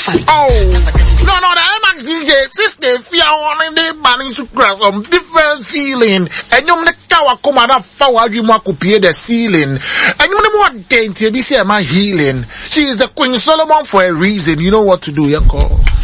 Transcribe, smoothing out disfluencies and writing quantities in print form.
No, the IMAX DJ, sister, fear one day banning to cross some different feeling. And you make tower come out of forward you want to pay the ceiling. And you know what dainty be say my healing. She is the Queen Solomon for a reason. You know what to do, your call.